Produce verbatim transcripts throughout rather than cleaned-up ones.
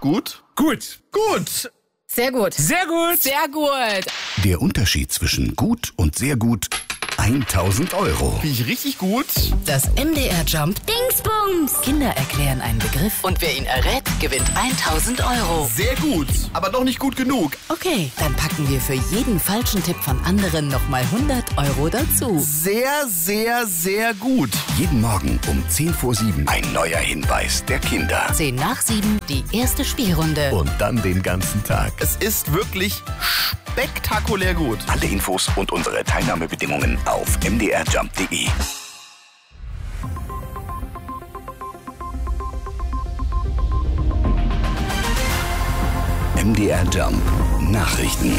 Gut? Gut. Gut. Sehr gut. Sehr gut. Sehr gut. Der Unterschied zwischen gut und sehr gut: tausend Euro. Bin ich richtig gut? Das M D R Jump Dingsbums. Kinder erklären einen Begriff und wer ihn errät, gewinnt tausend Euro. Sehr gut, aber noch nicht gut genug. Okay, dann packen wir für jeden falschen Tipp von anderen nochmal hundert Euro dazu. Sehr, sehr, sehr gut. Jeden Morgen um zehn vor sieben ein neuer Hinweis der Kinder. zehn nach sieben, die erste Spielrunde. Und dann den ganzen Tag. Es ist wirklich spektakulär gut. Alle Infos und unsere Teilnahmebedingungen auf m d r jump punkt d e. M D R Jump Nachrichten.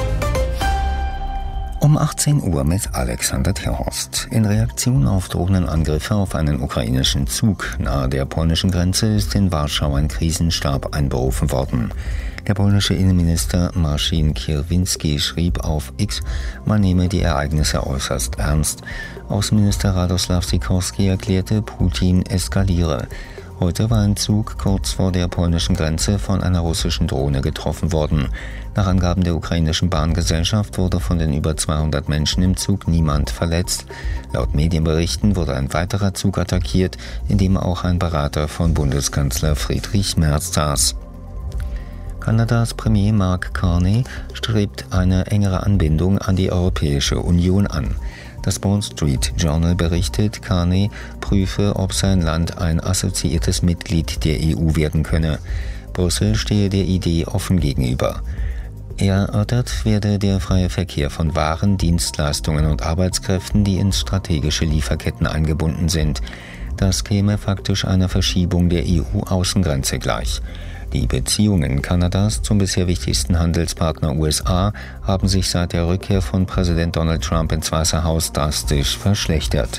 Um achtzehn Uhr mit Alexander Terhorst. In Reaktion auf Drohnenangriffe auf einen ukrainischen Zug nahe der polnischen Grenze ist in Warschau ein Krisenstab einberufen worden. Der polnische Innenminister Marcin Kierwiński schrieb auf X, man nehme die Ereignisse äußerst ernst. Außenminister Radoslaw Sikorski erklärte, Putin eskaliere. Heute war ein Zug kurz vor der polnischen Grenze von einer russischen Drohne getroffen worden. Nach Angaben der ukrainischen Bahngesellschaft wurde von den über zweihundert Menschen im Zug niemand verletzt. Laut Medienberichten wurde ein weiterer Zug attackiert, in dem auch ein Berater von Bundeskanzler Friedrich Merz saß. Kanadas Premier Mark Carney strebt eine engere Anbindung an die Europäische Union an. Das Wall Street Journal berichtet, Carney prüfe, ob sein Land ein assoziiertes Mitglied der E U werden könne. Brüssel stehe der Idee offen gegenüber. Erörtert werde der freie Verkehr von Waren, Dienstleistungen und Arbeitskräften, die in strategische Lieferketten eingebunden sind. Das käme faktisch einer Verschiebung der E U-Außengrenze gleich. Die Beziehungen Kanadas zum bisher wichtigsten Handelspartner U S A haben sich seit der Rückkehr von Präsident Donald Trump ins Weiße Haus drastisch verschlechtert.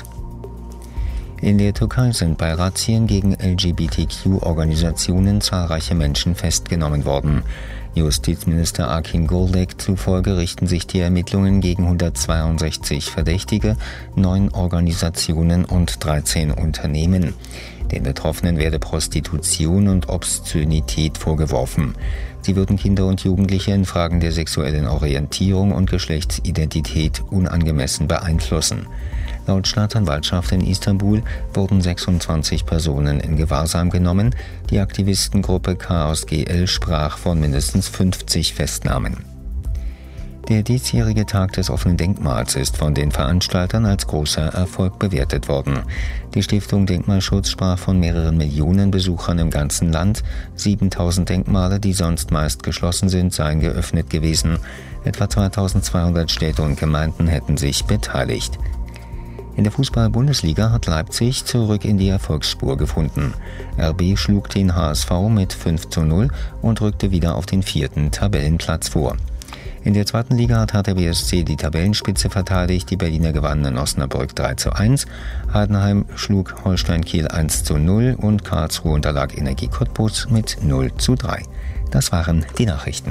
In der Türkei sind bei Razzien gegen L G B T Q-Organisationen zahlreiche Menschen festgenommen worden. Justizminister Akin Guldek zufolge richten sich die Ermittlungen gegen hundertzweiundsechzig Verdächtige, neun Organisationen und dreizehn Unternehmen. Den Betroffenen werde Prostitution und Obszönität vorgeworfen. Sie würden Kinder und Jugendliche in Fragen der sexuellen Orientierung und Geschlechtsidentität unangemessen beeinflussen. Laut Staatsanwaltschaft in Istanbul wurden sechsundzwanzig Personen in Gewahrsam genommen. Die Aktivistengruppe Chaos G L sprach von mindestens fünfzig Festnahmen. Der diesjährige Tag des offenen Denkmals ist von den Veranstaltern als großer Erfolg bewertet worden. Die Stiftung Denkmalschutz sprach von mehreren Millionen Besuchern im ganzen Land. siebentausend Denkmale, die sonst meist geschlossen sind, seien geöffnet gewesen. Etwa zweitausendzweihundert Städte und Gemeinden hätten sich beteiligt. In der Fußball-Bundesliga hat Leipzig zurück in die Erfolgsspur gefunden. R B schlug den H S V mit fünf zu null und rückte wieder auf den vierten Tabellenplatz vor. In der zweiten Liga hat Hertha B S C die Tabellenspitze verteidigt. Die Berliner gewannen in Osnabrück drei zu eins. Heidenheim schlug Holstein Kiel eins zu null und Karlsruhe unterlag Energie Cottbus mit null zu drei. Das waren die Nachrichten.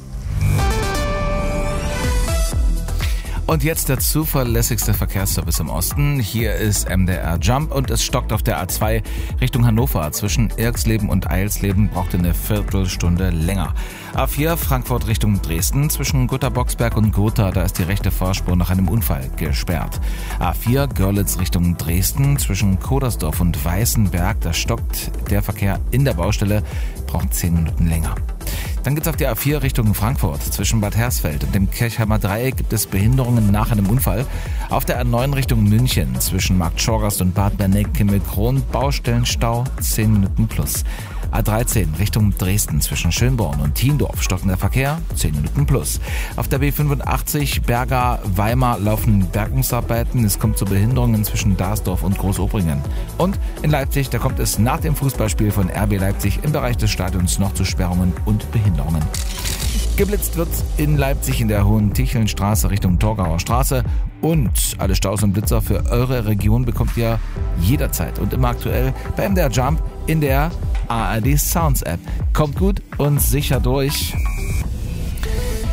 Und jetzt der zuverlässigste Verkehrsservice im Osten. Hier ist M D R Jump und es stockt auf der A zwei Richtung Hannover. Zwischen Irksleben und Eilsleben braucht eine Viertelstunde länger. A vier Frankfurt Richtung Dresden. Zwischen Gotha-Boxberg und Gotha, da ist die rechte Fahrspur nach einem Unfall gesperrt. A vier Görlitz Richtung Dresden. Zwischen Kodersdorf und Weißenberg, da stockt der Verkehr in der Baustelle, braucht zehn Minuten länger. Dann geht's auf die A vier Richtung Frankfurt. Zwischen Bad Hersfeld und dem Kirchheimer Dreieck gibt es Behinderungen nach einem Unfall. Auf der A neun Richtung München zwischen Markt Schorgast und Bad Berneck-Kimmelkron Baustellenstau zehn Minuten plus. A dreizehn Richtung Dresden zwischen Schönborn und Thiendorf stockender Verkehr zehn Minuten plus. Auf der B fünfundachtzig Berger-Weimar laufen Bergungsarbeiten. Es kommt zu Behinderungen zwischen Darsdorf und Großobringen. Und in Leipzig, da kommt es nach dem Fußballspiel von R B Leipzig im Bereich des Stadions noch zu Sperrungen und Behinderungen. Geblitzt wird in Leipzig in der Hohen-Ticheln-Straße Richtung Torgauer Straße. Und alle Staus und Blitzer für eure Region bekommt ihr jederzeit und immer aktuell bei M D R Jump in der A R D Sounds App. Kommt gut und sicher durch.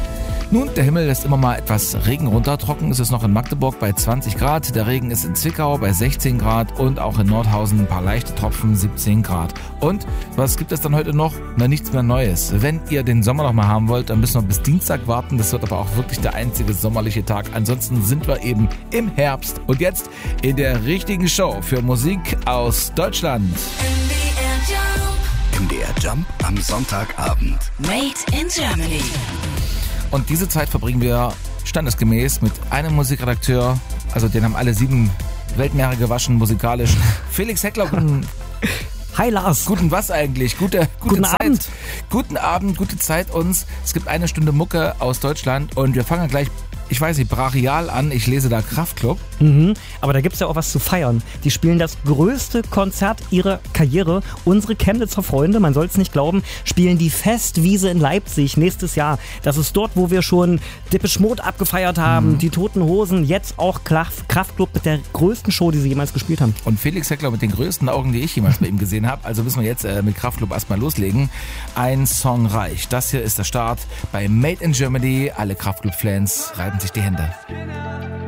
Nun, der Himmel lässt immer mal etwas Regen runter. Trocken ist es noch in Magdeburg bei zwanzig Grad. Der Regen ist in Zwickau bei sechzehn Grad und auch in Nordhausen ein paar leichte Tropfen, siebzehn Grad. Und was gibt es dann heute noch? Na, nichts mehr Neues. Wenn ihr den Sommer noch mal haben wollt, dann müssen wir bis Dienstag warten. Das wird aber auch wirklich der einzige sommerliche Tag. Ansonsten sind wir eben im Herbst. Und jetzt in der richtigen Show für Musik aus Deutschland. M D R Jump am Sonntagabend. Made in Germany. Und diese Zeit verbringen wir standesgemäß mit einem Musikredakteur, also den haben alle sieben Weltmeere gewaschen musikalisch. Felix Heckler, guten, Hi Lars. guten was eigentlich? Gute, gute Guten Zeit. Abend. Guten Abend, gute Zeit uns. Es gibt eine Stunde Mucke aus Deutschland und wir fangen gleich, ich weiß nicht, brachial an. Ich lese da Kraftklub. Mhm, aber da gibt's ja auch was zu feiern. Die spielen das größte Konzert ihrer Karriere. Unsere Chemnitzer Freunde, man soll es nicht glauben, spielen die Festwiese in Leipzig nächstes Jahr. Das ist dort, wo wir schon Depeche Mode abgefeiert haben, mhm. die Toten Hosen, jetzt auch Kraftklub mit der größten Show, die sie jemals gespielt haben. Und Felix Heckler mit den größten Augen, die ich jemals bei ihm gesehen habe. Also müssen wir jetzt äh, mit Kraftklub erstmal loslegen. Ein Song reicht. Das hier ist der Start bei Made in Germany. Alle Kraftklub-Fans reiben sich die Hände.